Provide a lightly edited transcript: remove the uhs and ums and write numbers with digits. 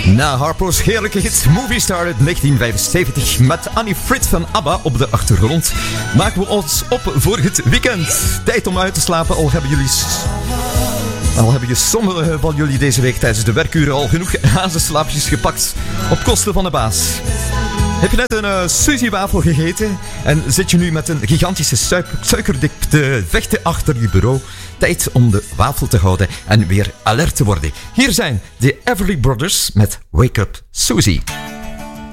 Na Harpo's heerlijke hit Movie Star uit 1975 met Annie Frid van ABBA op de achtergrond maken we ons op voor het weekend. Tijd om uit te slapen, al hebben sommigen van jullie deze week tijdens de werkuren al genoeg hazenslaapjes gepakt op kosten van de baas. Heb je net een Suzy-wafel gegeten en zit je nu met een gigantische suikerdip te vechten achter je bureau? Tijd om de wafel te houden en weer alert te worden. Hier zijn de Everly Brothers met Wake Up Suzy.